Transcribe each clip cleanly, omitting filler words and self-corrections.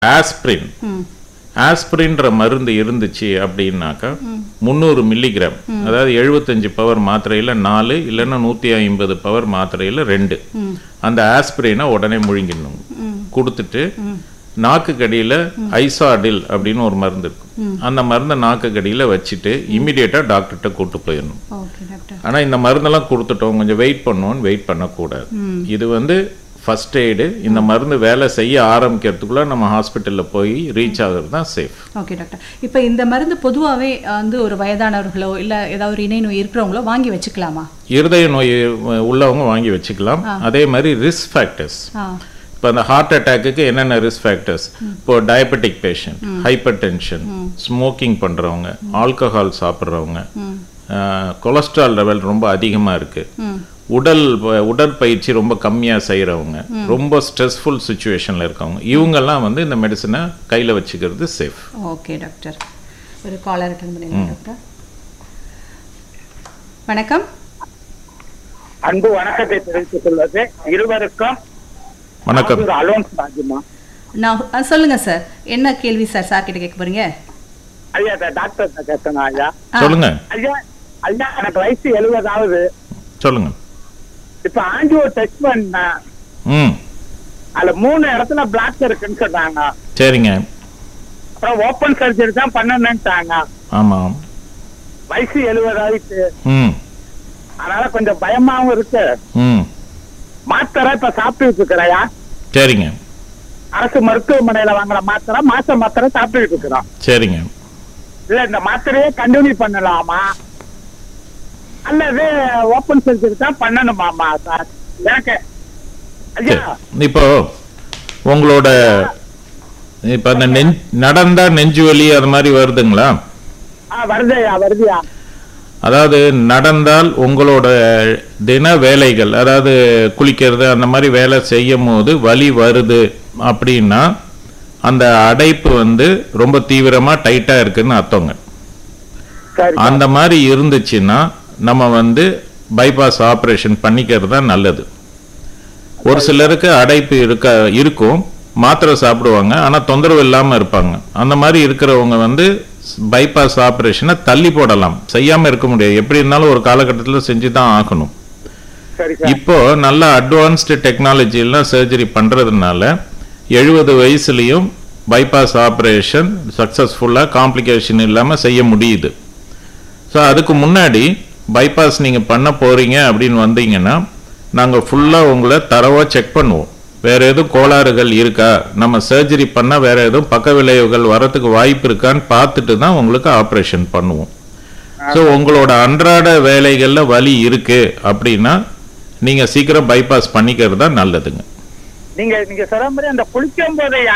Aspirin ஆஸ்பிரின்ற மருந்து இருந்துச்சு அப்படின்னாக்கா 300 மில்லிகிராம், அதாவது 75 பவர் மாத்திரையில் 4 இல்லைன்னா 150 பவர் மாத்திரையில் 2 அந்த ஆஸ்பிரினை உடனே முழுங்கிடணும். கொடுத்துட்டு நாக்கு கடியில் ஐசாடில் அப்படின்னு ஒரு மருந்து இருக்கும், அந்த மருந்தை நாக்கு கடியில் வச்சுட்டு இம்மிடியேட்டாக டாக்டர்கிட்ட கூட்டு போயிடணும். ஆனால் இந்த மருந்தெல்லாம் கொடுத்துட்டோம் கொஞ்சம் வெயிட் பண்ணுவோன்னு வெயிட் பண்ணக்கூடாது. இது வந்து ஃபர்ஸ்ட் எய்டு. இந்த மருந்து வேலை செய்ய ஆரம்பிக்கிறதுக்குள்ள நம்ம ஹாஸ்பிட்டலில் போய் ரீச் ஆகுறது தான் சேஃப். ஓகே டாக்டர், இப்போ இந்த மருந்து பொதுவாகவே வந்து ஒரு வயதானவர்களோ இல்லை ஏதாவது ஒரு இணை நோய் இருக்கிறவங்களோ வாங்கி வச்சுக்கலாமா? இருதய நோய் உள்ளவங்க வாங்கி வச்சுக்கலாம். அதே மாதிரி ரிஸ்க் ஃபேக்டர்ஸ், இப்போ அந்த ஹார்ட் அட்டாக்கு என்னென்ன ரிஸ்க் ஃபேக்டர்ஸ், இப்போ diabetic patient, hyper tension, smoking பண்ணுறவங்க, ஆல்கஹால் சாப்பிட்றவங்க, கொலஸ்ட்ரால் லெவல் ரொம்ப அதிகமாக இருக்குது, உடற்பயிற்சி ரொம்ப கம்மியாக செய்கிறவங்க, ரொம்ப ஸ்ட்ரெஸ்ஃபுல் சுச்சுவேஷனில் இருக்கவங்க, இவங்கெல்லாம் வந்து இந்த மெடிசனை கையில் வச்சுக்கிறது சேஃப். ஓகே டாக்டர், ஒரு காலர் அட்டெண்ட் பண்ணிடுங்க டாக்டர். வணக்கம். அன்பு வணக்கத்தை தெரிவித்துக் கொள்வது இருவருக்கும். வணக்கம். அலோன்ஸ் ராஜுமா. நான் சொல்லுங்க சார், என்ன கேள்வி சார் சார் கிட்ட கேட்க போறீங்க? ஐயா டாக்டர் கேட்கணும். ஐயா சொல்லுங்க. ஐயா ஐயா எனக்கு வயசு 70 ஆகுது. சொல்லுங்க. இப்ப ஆஞ்சியோ டெஸ்ட் பண்ண அதுல 3 இடத்துல பிளாக் இருக்குன்னு சொன்னாங்க. சரிங்க. அப்புறம் ஓபன் சர்ஜரி தான் பண்ணணும்ட்டாங்க. ஆமா. வயசு 70 ஆயிடுச்சு. அதனால கொஞ்சம் பயமாவும் இருக்கு. மாத்திரை இப்ப சாப்பிட்டு இருக்கிறையா? சரிங்க. அரசு மருத்துவமனையில வாங்குற மாத்திரை மாத்திரை சாப்பிட்டு இருக்கிறோம். சரிங்க. இல்ல இந்த மாத்திரையே கண்டினியூ பண்ணலாமா அல்லது ஓபன் சர்ஜரி தான் பண்ணணுமாமா சார்? எனக்கு இப்போ உங்களோட இப்ப அந்த நடந்தா நெஞ்சு வலி அது மாதிரி வருதுங்களா? வருதுயா. அதாவது நடந்தால் உங்களோட தின வேலைகள், அதாவது குளிக்கிறது அந்த மாதிரி வேலை செய்யும் போது வலி வருது அப்படின்னா அந்த அடைப்பு வந்து ரொம்ப தீவிரமா டைட்டா இருக்குன்னு அர்த்தங்க. அந்த மாதிரி இருந்துச்சுன்னா நம்ம வந்து பைபாஸ் ஆப்ரேஷன் பண்ணிக்கிறது தான் நல்லது. ஒரு சிலருக்கு அடைப்பு இருக்கும், மாத்திரை சாப்பிடுவாங்க ஆனால் தொந்தரவு இல்லாமல் இருப்பாங்க. அந்த மாதிரி இருக்கிறவங்க வந்து பைபாஸ் ஆப்ரேஷனை தள்ளி போடலாம், செய்யாமல் இருக்க முடியாது. எப்படி இருந்தாலும் ஒரு காலகட்டத்தில் செஞ்சு தான் ஆகணும். இப்போ நல்ல அட்வான்ஸ்டு டெக்னாலஜிலாம் சர்ஜரி பண்ணுறதுனால 70 வயசுலேயும் பைபாஸ் ஆப்ரேஷன் சக்ஸஸ்ஃபுல்லாக காம்ப்ளிகேஷன் இல்லாமல் செய்ய முடியுது. ஸோ அதுக்கு முன்னாடி பைபாஸ் நீங்கள் பண்ண போகிறீங்க அப்படின்னு வந்தீங்கன்னா நாங்கள் ஃபுல்லாக உங்களை தரவாக செக் பண்ணுவோம். வேறு எதுவும் கோளாறுகள் இருக்கா, நம்ம சர்ஜரி பண்ணால் வேறு எதுவும் பக்க விளைவுகள் வரத்துக்கு வாய்ப்பு இருக்கான்னு பார்த்துட்டு தான் உங்களுக்கு ஆப்ரேஷன் பண்ணுவோம். ஸோ உங்களோட அன்றாட வேலைகளில் வலி இருக்குது அப்படின்னா நீங்கள் சீக்கிரம் பைபாஸ் பண்ணிக்கிறது தான் நல்லதுங்க. நீங்க சொல்ற மாதிரி அந்த குளிக்கும் போதையா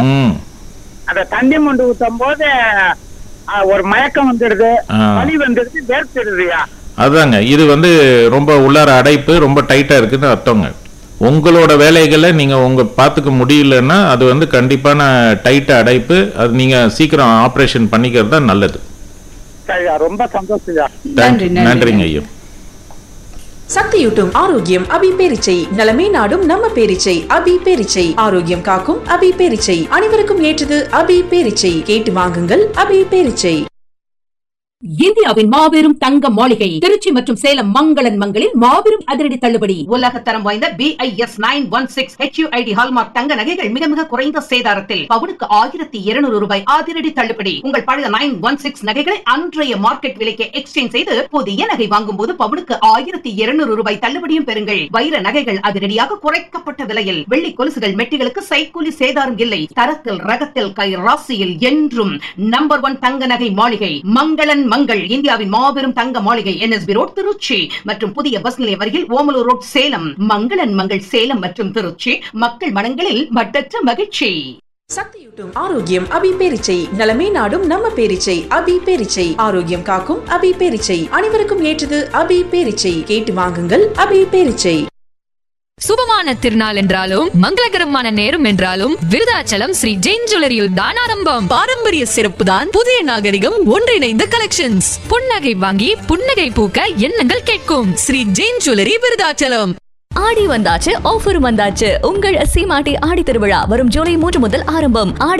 அந்த தண்ணி மொண்டு ஊற்றும் போது ஒரு மயக்கம் வந்துடுது, வலி வந்துடுது, வேர்த்திடுதுயா. அதுதாங்க, இது வந்து ரொம்ப உள்ளார அடைப்பு ரொம்ப டைட்டா இருக்குன்னு அர்த்தங்க. உங்களோட வேலைகளை நீங்க பார்த்துக்க முடியலன்னா அது வந்து கண்டிப்பான டைட்டா அடைப்பு. அது நீங்க சீக்கிரம் ஆபரேஷன் பண்ணிக்கிறது தான் நல்லது. ரொம்ப சந்தோஷம். நன்றிங்க ஐயா. சக்தியூட்டும் ஆரோக்கியம் அபி பேரிச்சை, நலமே நாடும் நம்ம பேரிச்சை அபி பேரிச்சை, ஆரோக்கியம் காக்கும் அபி பேரிச்சை, அனைவருக்கும் ஏற்றது அபி பேரிச்சை, கேட்டு வாங்குங்கள் அபி பேரிச்சை. இந்தியாவின் மாபெரும் தங்க மாளிகை திருச்சி மற்றும் சேலம் மங்களன் மங்களில் மாபெரும் அதிரடி தள்ளுபடி. உலகத்தரம் வாய்ந்த BIS 916 HUID ஹால்மார்க் தங்க நகைகள் மிக மிக குறைந்த சேதாரத்தில் பவுனுக்கு 1200 ரூபாய் அதிரடி தள்ளுபடி. உங்கள் பழைய 916 நகைகளை அன்றைய மார்க்கெட் விலைக்கு எக்ஸ்சேஞ்ச் செய்து புதிய நகை வாங்கும் போது பவுனுக்கு 1200 ரூபாய் தள்ளுபடியும் பெறுங்கள். வைர நகைகள் அதிரடியாக குறைக்கப்பட்ட விலையில், வெள்ளி கொலுசுகள் மெட்டிகளுக்கு சைக்கூலி சேதாரம் இல்லை. தரத்தில் ரகத்தில் கை ராசியில் என்றும் நம்பர் 1 தங்க நகை மாளிகை மங்களன் மங்கள். இந்தியாவின் மாபெரும் தங்க மாளிகை NSB ரோட் திருச்சி மற்றும் புதிய பஸ் நிலையம் அருகில் ஓமலூர் ரோட் சேலம். மங்களன் மங்கள் சேலம் மற்றும் திருச்சி, மக்கள் மனங்களில் மட்டற்ற மகிழ்ச்சி. சக்தியூட்டும் ஆரோக்கியம் அபி பேரிச்சை, நலமே நாடும் நம்ம பேரிச்சை அபி பேரிச்சை, ஆரோக்கியம் காக்கும் அபி பேரிச்சை, அனைவருக்கும் ஏற்றது அபி பேரிச்சை, கேட்டு வாங்குங்கள் அபி பேரிச்சை. சுபமான திருநாள் என்றாலும் மங்களகரமான நேரம் என்றாலும் விருதாச்சலம் ஸ்ரீ ஜெயின் ஜுவல்லரியில் தான் ஆரம்பம். பாரம்பரிய சிறப்பு தான் புதிய நாகரிகம் ஒன்றிணைந்த கலெக்ஷன்ஸ். புன்னகை வாங்கி புன்னகை பூக்க எண்ணங்கள் கேட்கும் ஸ்ரீ ஜெயின் ஜுவல்லரி விருதாச்சலம். ஆடி வந்தாச்சு, ஆஃபர் வந்தாச்சு. உங்கள் சீமாட்டி ஆடி திருவிழா வரும் ஜூலை 3 முதல் ஆரம்பம். ஆடி